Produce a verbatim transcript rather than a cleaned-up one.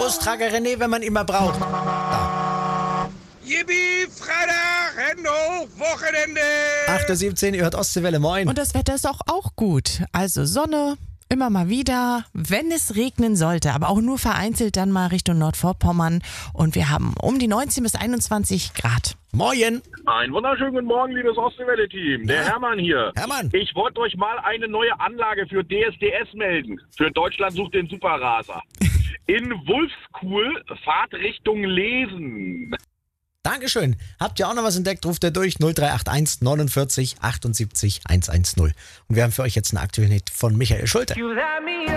Großtrager René, wenn man ihn mal braucht. Da. Yippie, Freitag, Hände hoch, Wochenende. acht Uhr siebzehn, ihr hört Ostseewelle, moin. Und das Wetter ist auch, auch gut. Also Sonne, immer mal wieder, wenn es regnen sollte, aber auch nur vereinzelt dann mal Richtung Nordvorpommern. Und wir haben um die neunzehn bis einundzwanzig Grad. Moin. Einen wunderschönen guten Morgen, liebes Ostseewelle-Team. Der Ja. Hermann hier. Hermann. Ich wollte euch mal eine neue Anlage für D S D S melden. Für Deutschland sucht den Superraser. In Wulfskuhl, Fahrtrichtung Lesen. Dankeschön. Habt ihr auch noch was entdeckt, ruft ihr durch null drei acht eins neunundvierzig achtundsiebzig hundertzehn. Und wir haben für euch jetzt eine aktuelle Hit von Michael Schulte.